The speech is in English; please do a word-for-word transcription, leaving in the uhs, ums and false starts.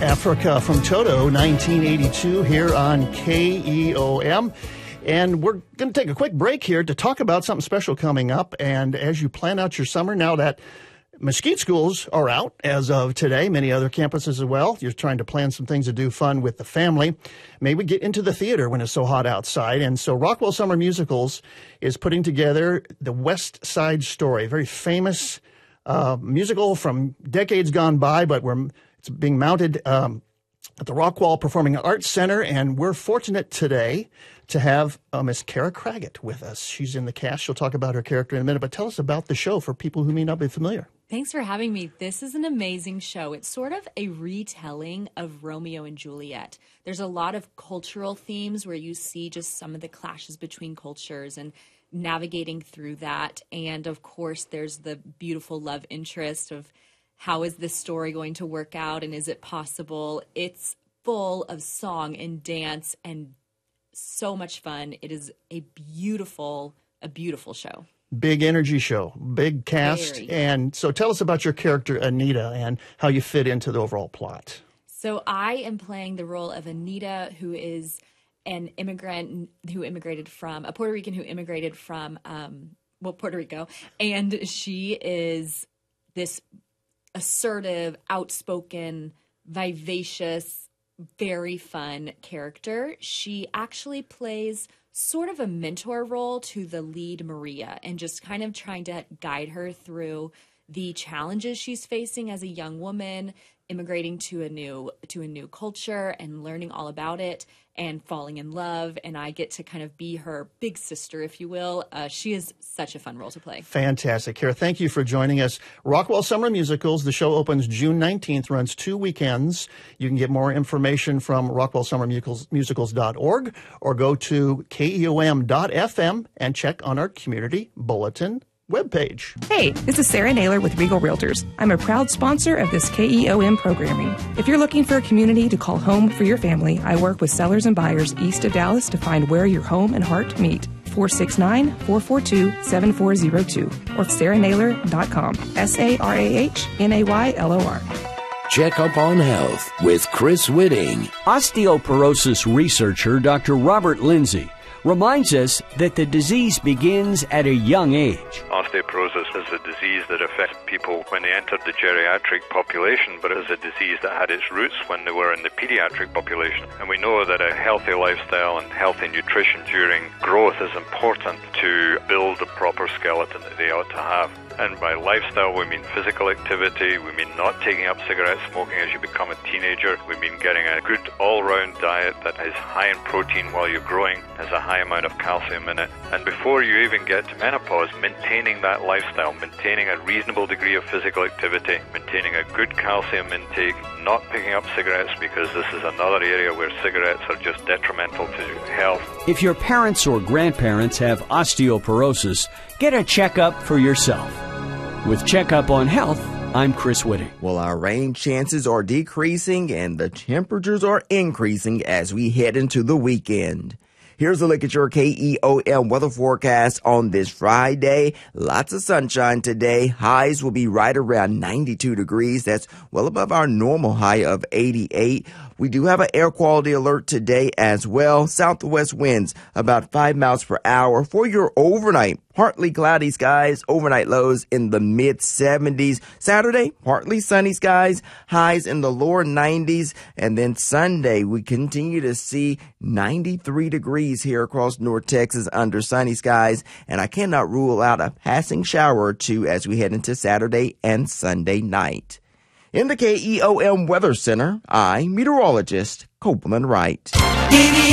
Africa from Toto, nineteen eighty-two, here on K E O M. And we're going to take a quick break here to talk about something special coming up. And as you plan out your summer, now that Mesquite schools are out as of today, many other campuses as well, you're trying to plan some things to do fun with the family. Maybe get into the theater when it's so hot outside. And so Rockwell Summer Musicals is putting together the West Side Story, a very famous uh, musical from decades gone by, but we're, it's being mounted um, at the Rockwell Performing Arts Center. And we're fortunate today to have uh, Miss Kara Craggett with us. She's in the cast. She'll talk about her character in a minute, but tell us about the show for people who may not be familiar. Thanks for having me. This is an amazing show. It's sort of a retelling of Romeo and Juliet. There's a lot of cultural themes where you see just some of the clashes between cultures and navigating through that. And of course, there's the beautiful love interest of how is this story going to work out and is it possible? It's full of song and dance and so much fun. It is a beautiful, a beautiful show. Big energy show, big cast. Very. And so tell us about your character, Anita, and how you fit into the overall plot. So I am playing the role of Anita, who is an immigrant who immigrated from, a Puerto Rican who immigrated from, um, well, Puerto Rico. And she is this assertive, outspoken, vivacious, very fun character. She actually plays sort of a mentor role to the lead, Maria, and just kind of trying to guide her through the challenges she's facing as a young woman, immigrating to a new to a new culture and learning all about it and falling in love. And I get to kind of be her big sister, if you will. Uh, she is such a fun role to play. Fantastic. Kara, thank you for joining us. Rockwell Summer Musicals, the show opens June nineteenth, runs two weekends. You can get more information from rockwell summer musicals dot org or go to K E O M dot F M and check on our community bulletin webpage. Hey, this is Sarah Naylor with Regal Realtors. I'm a proud sponsor of this K E O M programming. If you're looking for a community to call home for your family, I work with sellers and buyers east of Dallas to find where your home and heart meet. four six nine, four four two, seven four zero two or sarah naylor dot com. S A R A H N A Y L O R. Check Up on Health with Chris Whitting. Osteoporosis researcher Doctor Robert Lindsay reminds us that the disease begins at a young age. Osteoporosis is a disease that affects people when they entered the geriatric population, but it is a disease that had its roots when they were in the pediatric population. And we know that a healthy lifestyle and healthy nutrition during growth is important to build the proper skeleton that they ought to have. And by lifestyle, we mean physical activity, we mean not taking up cigarette smoking as you become a teenager, we mean getting a good all-round diet that is high in protein while you're growing, has a high amount of calcium in it. And before you even get to menopause, maintaining that lifestyle, maintaining a reasonable degree of physical activity, maintaining a good calcium intake, not picking up cigarettes because this is another area where cigarettes are just detrimental to health. If your parents or grandparents have osteoporosis, get a checkup for yourself. With Checkup on Health, I'm Chris Whitting. Well, our rain chances are decreasing and the temperatures are increasing as we head into the weekend. Here's a look at your K E O M weather forecast on this Friday. Lots of sunshine today. Highs will be right around ninety-two degrees. That's well above our normal high of eighty-eight. We do have an air quality alert today as well. Southwest winds about five miles per hour for your overnight. Partly cloudy skies, overnight lows in the mid seventies. Saturday, partly sunny skies, highs in the lower nineties. And then Sunday, we continue to see ninety-three degrees here across North Texas under sunny skies. And I cannot rule out a passing shower or two as we head into Saturday and Sunday night. In the K E O M Weather Center, I'm meteorologist Copeland Wright.